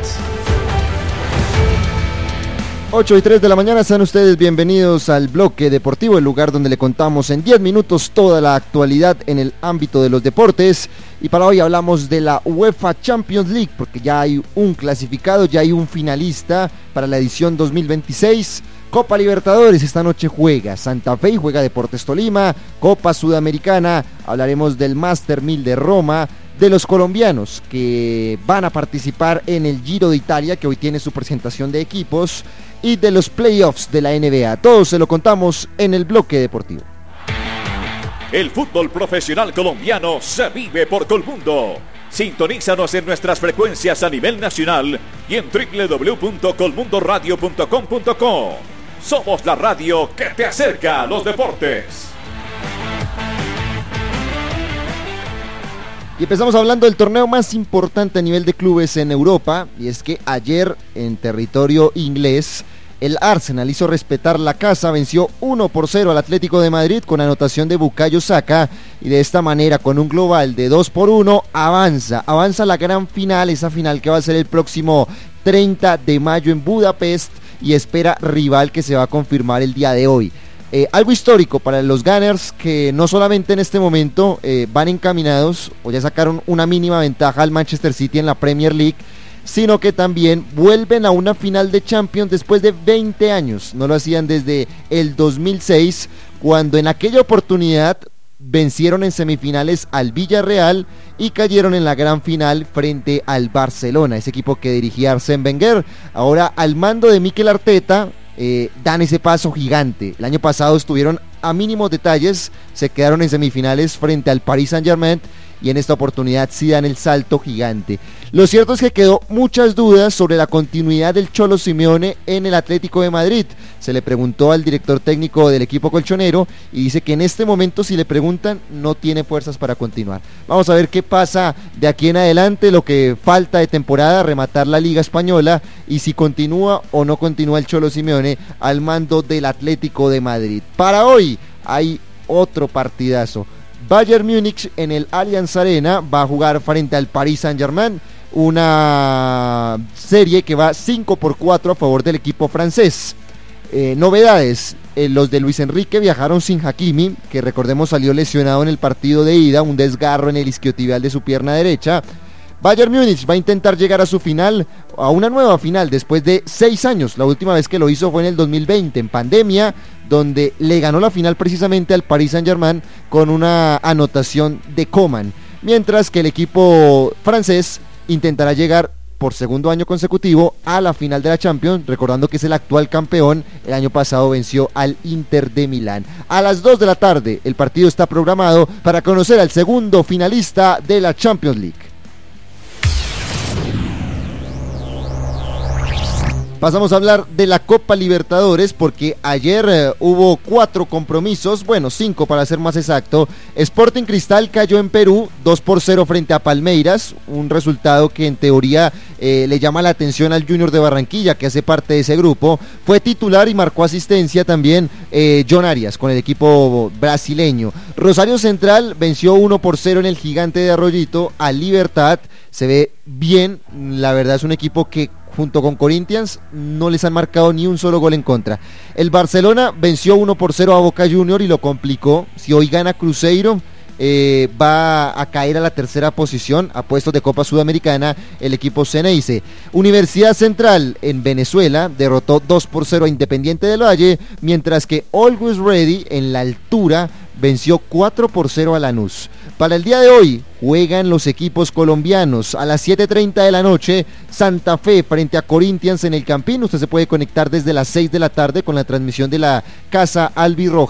8:03 de la mañana, sean ustedes bienvenidos al bloque deportivo, el lugar donde le contamos en 10 minutos toda la actualidad en el ámbito de los deportes. Y para hoy hablamos de la UEFA Champions League, porque ya hay un clasificado, ya hay un finalista para la edición 2026. Copa Libertadores, esta noche juega Santa Fe y juega Deportes Tolima. Copa Sudamericana, hablaremos del Master 1000 de Roma, de los colombianos que van a participar en el Giro de Italia, que hoy tiene su presentación de equipos, y de los playoffs de la NBA. Todo se lo contamos en el bloque deportivo. El fútbol profesional colombiano se vive por Colmundo. Sintonízanos en nuestras frecuencias a nivel nacional y en www.colmundoradio.com.co. Somos la radio que te acerca a los deportes. Y empezamos hablando del torneo más importante a nivel de clubes en Europa, y es que ayer en territorio inglés el Arsenal hizo respetar la casa, venció 1-0 al Atlético de Madrid con anotación de Bukayo Saka, y de esta manera con un global de 2-1 avanza a la gran final, esa final que va a ser el próximo 30 de mayo en Budapest, y espera rival que se va a confirmar el día de hoy. Algo histórico para los Gunners, que no solamente en este momento van encaminados o ya sacaron una mínima ventaja al Manchester City en la Premier League, sino que también vuelven a una final de Champions después de 20 años. No lo hacían desde el 2006, cuando en aquella oportunidad vencieron en semifinales al Villarreal y cayeron en la gran final frente al Barcelona, ese equipo que dirigía Arsène Wenger. Ahora al mando de Mikel Arteta dan ese paso gigante. El año pasado estuvieron a mínimos detalles, se quedaron en semifinales frente al Paris Saint-Germain, y en esta oportunidad sí dan el salto gigante. Lo cierto es que quedó muchas dudas sobre la continuidad del Cholo Simeone en el Atlético de Madrid. Se le preguntó al director técnico del equipo colchonero y dice que en este momento, si le preguntan, no tiene fuerzas para continuar. Vamos a ver qué pasa de aquí en adelante, lo que falta de temporada, rematar la Liga Española, y si continúa o no continúa el Cholo Simeone al mando del Atlético de Madrid. Para hoy hay otro partidazo. Bayern Múnich en el Allianz Arena va a jugar frente al Paris Saint-Germain, una serie que va 5-4 a favor del equipo francés. Novedades, los de Luis Enrique viajaron sin Hakimi, que recordemos salió lesionado en el partido de ida, un desgarro en el isquiotibial de su pierna derecha. Bayern Múnich va a intentar llegar a su final, a una nueva final después de 6 años. La última vez que lo hizo fue en el 2020, en pandemia, donde le ganó la final precisamente al Paris Saint-Germain con una anotación de Coman. Mientras que el equipo francés intentará llegar por segundo año consecutivo a la final de la Champions, recordando que es el actual campeón. El año pasado venció al Inter de Milán. A las 2 de la tarde el partido está programado para conocer al segundo finalista de la Champions League. Pasamos a hablar de la Copa Libertadores, porque ayer hubo 4 compromisos, bueno, 5 para ser más exacto. Sporting Cristal cayó en Perú 2-0 frente a Palmeiras, un resultado que en teoría le llama la atención al Junior de Barranquilla, que hace parte de ese grupo. Fue titular y marcó asistencia también John Arias con el equipo brasileño. Rosario Central venció 1-0 en el Gigante de Arroyito a Libertad. Se ve bien, la verdad es un equipo que junto con Corinthians no les han marcado ni un solo gol en contra. El Barcelona venció 1-0 a Boca Junior y lo complicó. Si hoy gana Cruzeiro, va a caer a la tercera posición a puestos de Copa Sudamericana el equipo Ceneice. Universidad Central en Venezuela derrotó 2-0 a Independiente del Valle, mientras que Always Ready en la altura venció 4-0 a Lanús. Para el día de hoy juegan los equipos colombianos. A las 7:30 de la noche, Santa Fe frente a Corinthians en el Campín. Usted se puede conectar desde las 6 de la tarde con la transmisión de la Casa Albirroja.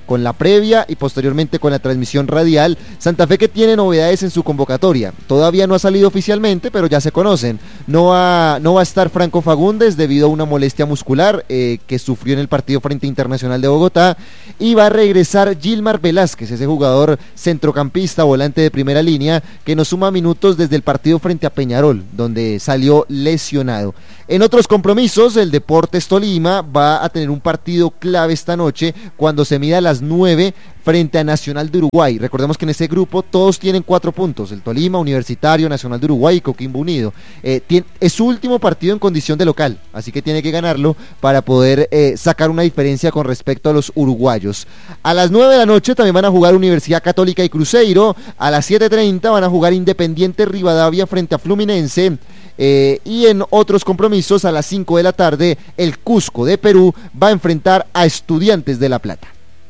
con la previa y posteriormente con la transmisión radial. Santa Fe que tiene novedades en su convocatoria, todavía no ha salido oficialmente, pero ya se conocen. No va a estar Franco Fagundes debido a una molestia muscular que sufrió en el partido frente a Internacional de Bogotá, y va a regresar Gilmar Velázquez, ese jugador centrocampista, volante de primera línea, que nos suma minutos desde el partido frente a Peñarol, donde salió lesionado. En otros compromisos, el Deportes Tolima va a tener un partido clave esta noche cuando se mida a las 9 frente a Nacional de Uruguay. Recordemos que en ese grupo todos tienen 4 puntos, el Tolima, Universitario, Nacional de Uruguay y Coquimbo Unido. Es su último partido en condición de local, así que tiene que ganarlo para poder sacar una diferencia con respecto a los uruguayos. A las 9 de la noche también van a jugar Universidad Católica y Cruzeiro. A las 7:30 van a jugar Independiente Rivadavia frente a Fluminense. Y en otros compromisos, a las 5 de la tarde, el Cusco de Perú va a enfrentar a Estudiantes de La Plata.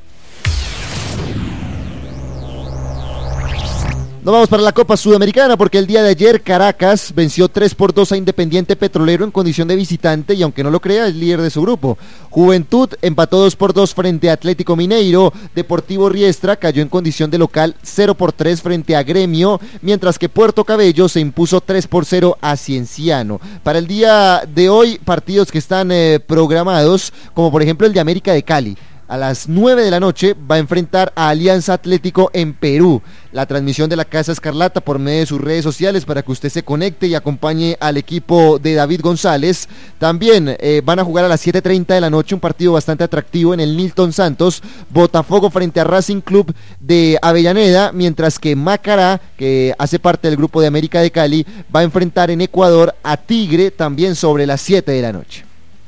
Nos vamos para la Copa Sudamericana porque el día de ayer Caracas venció 3-2 a Independiente Petrolero en condición de visitante y aunque no lo crea es líder de su grupo. Juventud empató 2-2 frente a Atlético Mineiro. Deportivo Riestra cayó en condición de local 0-3 frente a Gremio, mientras que Puerto Cabello se impuso 3-0 a Cienciano. Para el día de hoy partidos que están programados, como por ejemplo el de América de Cali. A las 9 de la noche va a enfrentar a Alianza Atlético en Perú. La transmisión de la Casa Escarlata por medio de sus redes sociales para que usted se conecte y acompañe al equipo de David González. También van a jugar a las 7:30 de la noche un partido bastante atractivo en el Nilton Santos. Botafogo frente a Racing Club de Avellaneda, mientras que Macará, que hace parte del grupo de América de Cali, va a enfrentar en Ecuador a Tigre también sobre las 7 de la noche.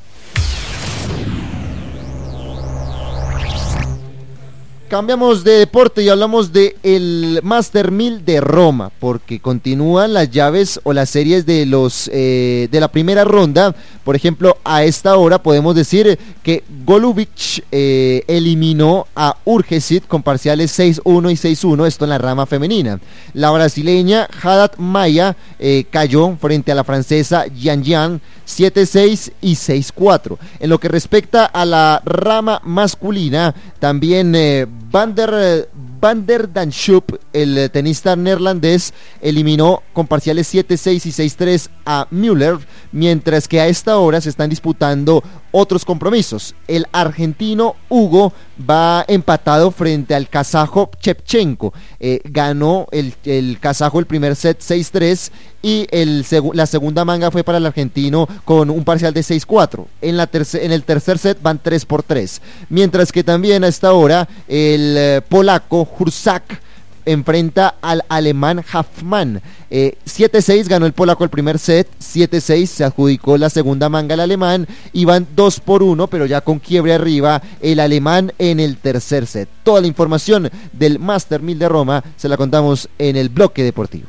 Cambiamos de deporte y hablamos de el Master 1000 de Roma, porque continúan las llaves o las series de los de la primera ronda. Por ejemplo, a esta hora podemos decir que Golubic eliminó a Urgesit con parciales 6-1 y 6-1, esto en la rama femenina. La brasileña Haddad Maia cayó frente a la francesa Yan Yan 7-6 y 6-4. En lo que respecta a la rama masculina, también Van der Danschub, el tenista neerlandés, eliminó con parciales 7-6 y 6-3 a Müller, mientras que a esta hora se están disputando otros compromisos. El argentino Hugo va empatado frente al kazajo Shevchenko. Ganó el kazajo el primer set 6-3 y la segunda manga fue para el argentino con un parcial de 6-4. En el tercer set van 3-3. Mientras que también a esta hora el polaco Hursak enfrenta al alemán Hafmann. 7-6 ganó el polaco el primer set, 7-6 se adjudicó la segunda manga al alemán y van 2-1, pero ya con quiebre arriba el alemán en el tercer set. Toda la información del Master 1000 de Roma se la contamos en el bloque deportivo.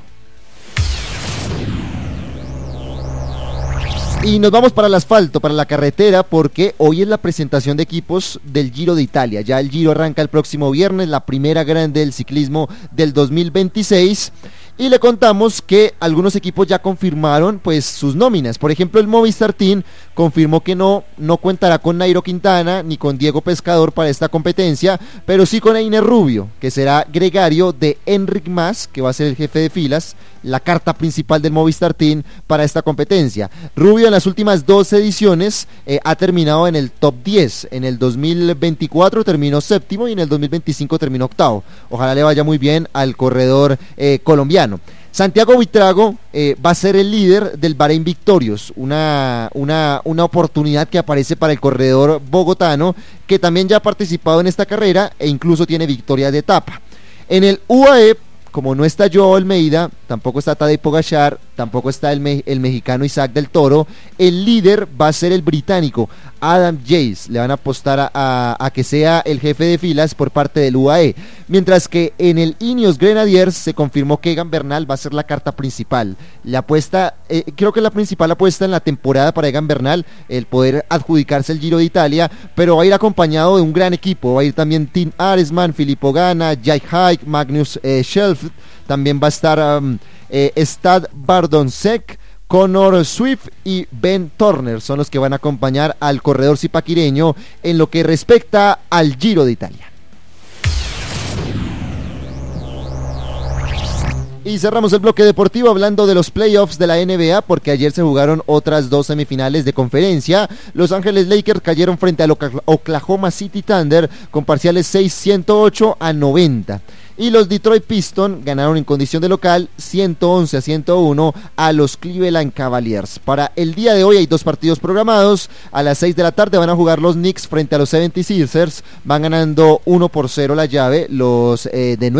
Y nos vamos para el asfalto, para la carretera, porque hoy es la presentación de equipos del Giro de Italia. Ya el Giro arranca el próximo viernes, la primera grande del ciclismo del 2026. Y le contamos que algunos equipos ya confirmaron pues sus nóminas. Por ejemplo, el Movistar Team confirmó que no contará con Nairo Quintana ni con Diego Pescador para esta competencia, pero sí con Einer Rubio, que será gregario de Enric Mas, que va a ser el jefe de filas, la carta principal del Movistar Team para esta competencia. Rubio en las últimas 2 ediciones ha terminado en el top 10. En el 2024 terminó séptimo y en el 2025 terminó octavo. Ojalá le vaya muy bien al corredor colombiano. Santiago Buitrago va a ser el líder del Bahrein Victorious, una oportunidad que aparece para el corredor bogotano, que también ya ha participado en esta carrera e incluso tiene victorias de etapa. En el UAE, como no está Joao Almeida, tampoco está Tadej Pogačar, tampoco está el mexicano Isaac del Toro, el líder va a ser el británico Adam Yates. Le van a apostar a que sea el jefe de filas por parte del UAE, mientras que en el Ineos Grenadiers se confirmó que Egan Bernal va a ser la carta principal. La apuesta, creo que la principal apuesta en la temporada para Egan Bernal, el poder adjudicarse el Giro de Italia, pero va a ir acompañado de un gran equipo. Va a ir también Tim Aresman, Filippo Ganna, Jai Hike, Magnus Schelf. También va a estar Stad Bardonsek, Connor Swift y Ben Turner son los que van a acompañar al corredor zipaquireño en lo que respecta al Giro de Italia. Y cerramos el bloque deportivo hablando de los playoffs de la NBA, porque ayer se jugaron otras 2 semifinales de conferencia. Los Ángeles Lakers cayeron frente al Oklahoma City Thunder con parciales 108-90. Y los Detroit Pistons ganaron en condición de local 111-101 a los Cleveland Cavaliers. Para el día de hoy hay 2 partidos programados. A las 6 de la tarde van a jugar los Knicks frente a los 76ers. Van ganando 1-0 la llave. Los de